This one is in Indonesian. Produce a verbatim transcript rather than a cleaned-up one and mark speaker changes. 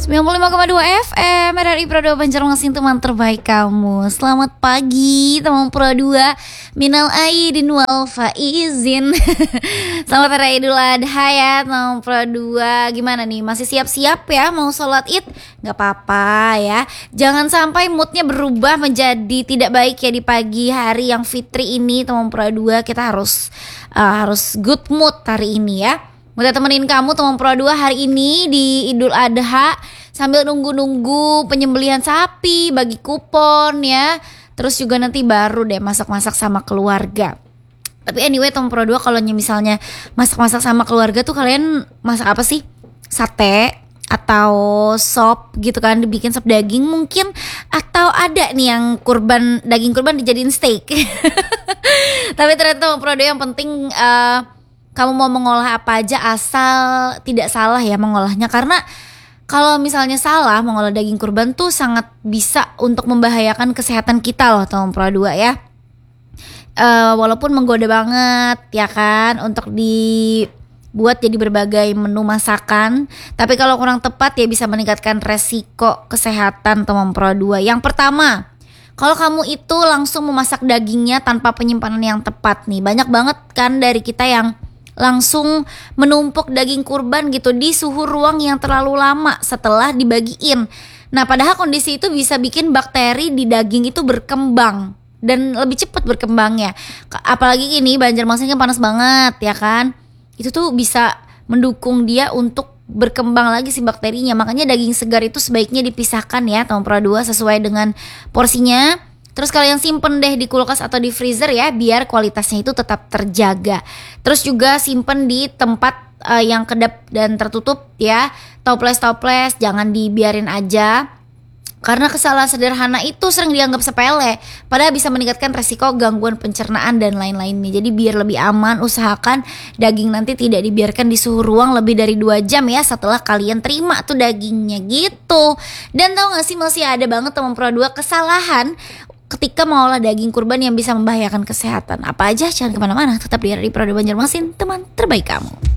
Speaker 1: sembilan puluh lima koma dua F M R R I Pro dua Banjarmasin, teman terbaik kamu. Selamat pagi teman Pro dua. Minal aidin wal faizin. Selamat Hari Idul Adha ya teman Pro dua. Gimana nih, masih siap-siap ya mau sholat Id? Gak apa-apa ya. Jangan sampai moodnya berubah menjadi tidak baik ya di pagi hari yang fitri ini teman Pro dua. Kita harus uh, harus good mood hari ini ya. Udah temenin kamu teman Pro dua hari ini di Idul Adha sambil nunggu-nunggu penyembelihan sapi, bagi kupon ya. Terus juga nanti baru deh masak-masak sama keluarga. Tapi anyway teman Pro dua, kalau misalnya masak-masak sama keluarga tuh kalian masak apa sih? Sate atau sop gitu kan, dibikin sop daging mungkin, atau ada nih yang kurban, daging kurban dijadiin steak. Tapi ternyata teman Pro dua yang penting uh, kamu mau mengolah apa aja asal tidak salah ya mengolahnya. Karena kalau misalnya salah mengolah daging kurban tuh sangat bisa untuk membahayakan kesehatan kita loh teman Pro dua ya. uh, Walaupun menggoda banget ya kan untuk dibuat jadi berbagai menu masakan, tapi kalau kurang tepat ya bisa meningkatkan resiko kesehatan teman Pro dua. Yang pertama, kalau kamu itu langsung memasak dagingnya tanpa penyimpanan yang tepat nih. Banyak banget kan dari kita yang langsung menumpuk daging kurban gitu di suhu ruang yang terlalu lama setelah dibagiin. Nah padahal kondisi itu bisa bikin bakteri di daging itu berkembang dan lebih cepat berkembangnya. Apalagi ini Banjarmasin kan panas banget ya kan. Itu tuh bisa mendukung dia untuk berkembang lagi si bakterinya. Makanya daging segar itu sebaiknya dipisahkan ya teman Pro dua sesuai dengan porsinya. Terus kalian simpen deh di kulkas atau di freezer ya, biar kualitasnya itu tetap terjaga. Terus juga simpen di tempat uh, yang kedap dan tertutup ya. Toples-toples jangan dibiarin aja, karena kesalahan sederhana itu sering dianggap sepele, padahal bisa meningkatkan resiko gangguan pencernaan dan lain-lainnya. Jadi biar lebih aman, usahakan daging nanti tidak dibiarkan di suhu ruang lebih dari dua jam ya setelah kalian terima tuh dagingnya gitu. Dan tahu gak sih, masih ada banget teman Pro dua kesalahan ketika mengolah daging kurban yang bisa membahayakan kesehatan. Apa aja? Jangan kemana-mana, tetap di R R I Pro dua Banjarmasin, teman terbaik kamu.